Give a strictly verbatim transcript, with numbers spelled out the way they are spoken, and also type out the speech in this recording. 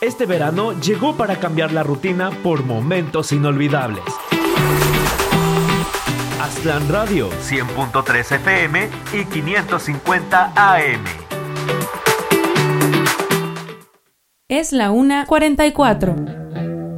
Este verano llegó para cambiar la rutina por momentos inolvidables. Aztlán Radio, cien punto tres F M y quinientos cincuenta A M. Es la una cuarenta y cuatro.